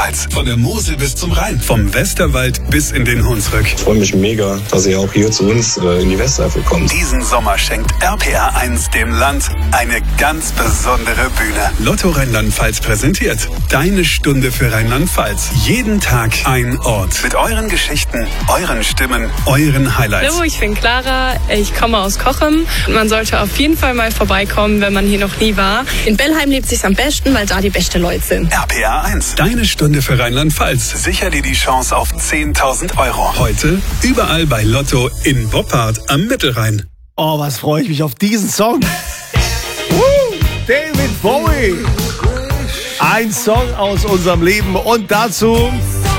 Rheinland-Pfalz. Von der Mosel bis zum Rhein. Vom Westerwald bis in den Hunsrück. Ich freue mich mega, dass ihr auch hier zu uns in die Westeifel kommt. Diesen Sommer schenkt RPR 1 dem Land eine ganz besondere Bühne. Lotto Rheinland-Pfalz präsentiert Deine Stunde für Rheinland-Pfalz. Jeden Tag ein Ort. Mit euren Geschichten, euren Stimmen, euren Highlights. Hallo, ich bin Clara. Ich komme aus Cochem. Man sollte auf jeden Fall mal vorbeikommen, wenn man hier noch nie war. In Bellheim lebt sich's am besten, weil da die besten Leute sind. RPR 1. Deine Stunde für Rheinland-Pfalz. Sicher dir die Chance auf 10.000 Euro. Heute überall bei Lotto in Boppard am Mittelrhein. Oh, was freue ich mich auf diesen Song. David Bowie. Ein Song aus unserem Leben und dazu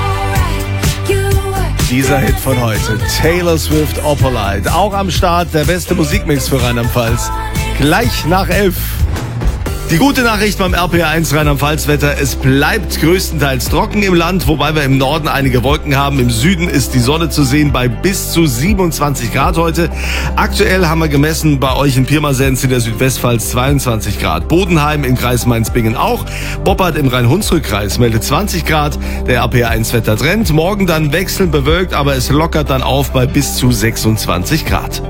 dieser Hit von heute. Taylor Swift, Opalite. Auch am Start der beste Musikmix für Rheinland-Pfalz. Gleich nach 11. Die gute Nachricht beim RPR 1 Rheinland-Pfalz-Wetter: Es bleibt größtenteils trocken im Land, wobei wir im Norden einige Wolken haben. Im Süden ist die Sonne zu sehen bei bis zu 27 Grad heute. Aktuell haben wir gemessen bei euch in Pirmasens in der Südwestpfalz 22 Grad. Bodenheim im Kreis Mainz-Bingen auch. Boppard im Rhein-Hunsrück-Kreis meldet 20 Grad. Der RPR 1 Wettertrend. Morgen dann wechselnd bewölkt, aber es lockert dann auf bei bis zu 26 Grad.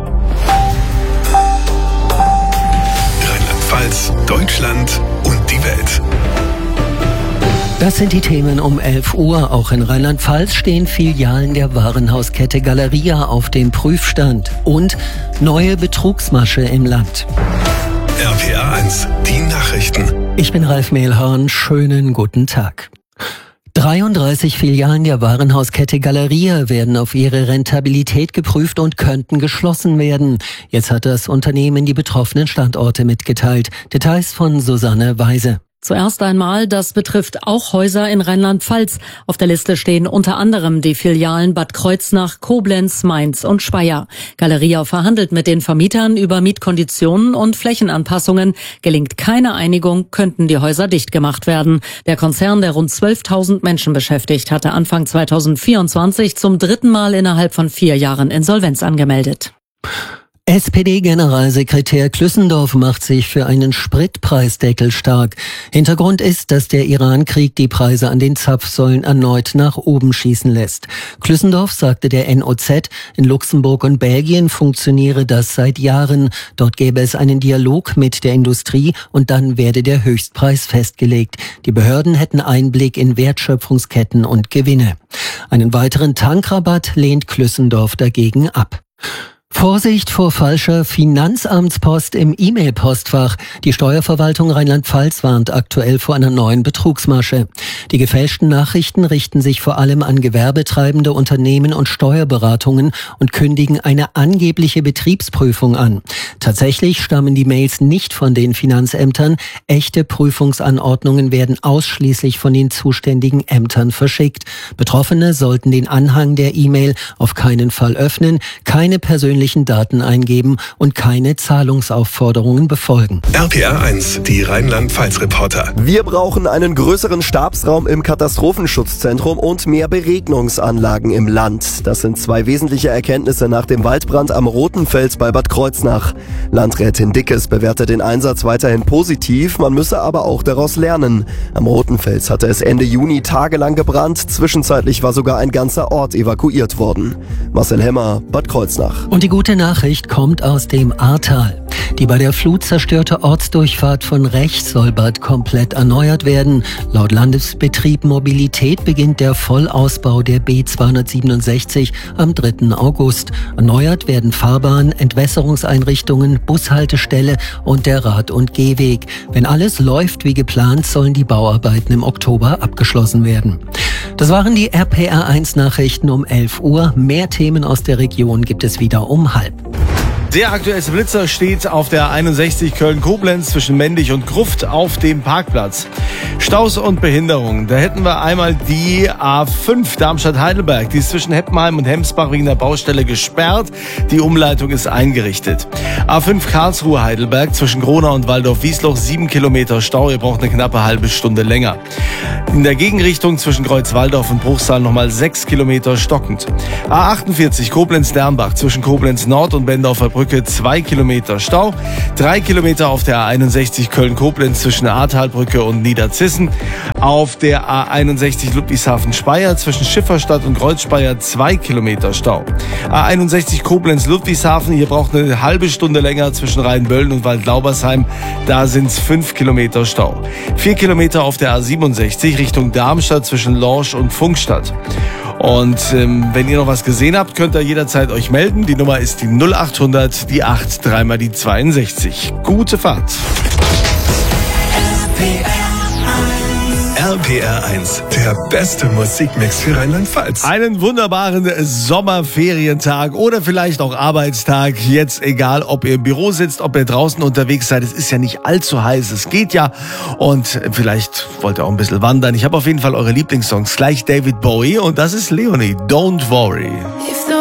Deutschland und die Welt. Das sind die Themen um 11 Uhr. Auch in Rheinland-Pfalz stehen Filialen der Warenhauskette Galeria auf dem Prüfstand. Und neue Betrugsmasche im Land. RPR 1, die Nachrichten. Ich bin Ralf Mehlhorn. Schönen guten Tag. 33 Filialen der Warenhauskette Galeria werden auf ihre Rentabilität geprüft und könnten geschlossen werden. Jetzt hat das Unternehmen die betroffenen Standorte mitgeteilt. Details von Susanne Weise. Zuerst einmal, das betrifft auch Häuser in Rheinland-Pfalz. Auf der Liste stehen unter anderem die Filialen Bad Kreuznach, Koblenz, Mainz und Speyer. Galeria verhandelt mit den Vermietern über Mietkonditionen und Flächenanpassungen. Gelingt keine Einigung, könnten die Häuser dicht gemacht werden. Der Konzern, der rund 12.000 Menschen beschäftigt, hatte Anfang 2024 zum dritten Mal innerhalb von 4 Jahren Insolvenz angemeldet. SPD-Generalsekretär Klüssendorf macht sich für einen Spritpreisdeckel stark. Hintergrund ist, dass der Iran-Krieg die Preise an den Zapfsäulen erneut nach oben schießen lässt. Klüssendorf sagte der NOZ, in Luxemburg und Belgien funktioniere das seit Jahren. Dort gäbe es einen Dialog mit der Industrie und dann werde der Höchstpreis festgelegt. Die Behörden hätten Einblick in Wertschöpfungsketten und Gewinne. Einen weiteren Tankrabatt lehnt Klüssendorf dagegen ab. Vorsicht vor falscher Finanzamtspost im E-Mail-Postfach. Die Steuerverwaltung Rheinland-Pfalz warnt aktuell vor einer neuen Betrugsmasche. Die gefälschten Nachrichten richten sich vor allem an gewerbetreibende Unternehmen und Steuerberatungen und kündigen eine angebliche Betriebsprüfung an. Tatsächlich stammen die Mails nicht von den Finanzämtern. Echte Prüfungsanordnungen werden ausschließlich von den zuständigen Ämtern verschickt. Betroffene sollten den Anhang der E-Mail auf keinen Fall öffnen, keine persönlichen Daten eingeben und keine Zahlungsaufforderungen befolgen. RPR 1, die Rheinland-Pfalz-Reporter. Wir brauchen einen größeren Stabsraum im Katastrophenschutzzentrum und mehr Beregnungsanlagen im Land. Das sind 2 wesentliche Erkenntnisse nach dem Waldbrand am Rotenfels bei Bad Kreuznach. Landrätin Dickes bewertet den Einsatz weiterhin positiv, man müsse aber auch daraus lernen. Am Rotenfels hatte es Ende Juni tagelang gebrannt, zwischenzeitlich war sogar ein ganzer Ort evakuiert worden. Marcel Hemmer, Bad Kreuznach. Und die gute Nachricht kommt aus dem Ahrtal. Die bei der Flut zerstörte Ortsdurchfahrt von Rech soll bald komplett erneuert werden. Laut Landesbetrieb Mobilität beginnt der Vollausbau der B267 am 3. August. Erneuert werden Fahrbahn, Entwässerungseinrichtungen, Bushaltestelle und der Rad- und Gehweg. Wenn alles läuft wie geplant, sollen die Bauarbeiten im Oktober abgeschlossen werden. Das waren die RPR 1 Nachrichten um 11 Uhr. Mehr Themen aus der Region gibt es wieder um 12:30. Der aktuellste Blitzer steht auf der 61 Köln-Koblenz zwischen Mendig und Gruft auf dem Parkplatz. Staus und Behinderungen. Da hätten wir einmal die A5 Darmstadt-Heidelberg. Die ist zwischen Heppenheim und Hemsbach wegen der Baustelle gesperrt. Die Umleitung ist eingerichtet. A5 Karlsruhe-Heidelberg zwischen Gronau und Waldorf-Wiesloch 7 Kilometer Stau. Ihr braucht eine knappe halbe Stunde länger. In der Gegenrichtung zwischen Kreuz-Waldorf und Bruchsal nochmal 6 Kilometer stockend. A48 Koblenz-Dernbach zwischen Koblenz Nord und Bendorfer Brücke 2 Kilometer Stau. 3 Kilometer auf der A61 Köln-Koblenz zwischen Ahrtalbrücke und Niederzissen. Auf der A61 Ludwigshafen-Speyer zwischen Schifferstadt und Kreuzspeyer 2 Kilometer Stau. A61 Koblenz-Ludwigshafen, hier braucht eine halbe Stunde länger zwischen Rheinböllen und Waldlaubersheim. Da sind es 5 Kilometer Stau. 4 Kilometer auf der A67 Richtung Darmstadt zwischen Lorsch und Funkstadt. Und wenn ihr noch was gesehen habt, könnt ihr jederzeit euch melden. Die Nummer ist die 0800, die 8, dreimal die 62. Gute Fahrt. RPR 1, der beste Musikmix für Rheinland-Pfalz. Einen wunderbaren Sommerferientag oder vielleicht auch Arbeitstag. Jetzt egal, ob ihr im Büro sitzt, ob ihr draußen unterwegs seid. Es ist ja nicht allzu heiß, es geht ja. Und vielleicht wollt ihr auch ein bisschen wandern. Ich habe auf jeden Fall eure Lieblingssongs. Gleich David Bowie und das ist Leonie, Don't Worry.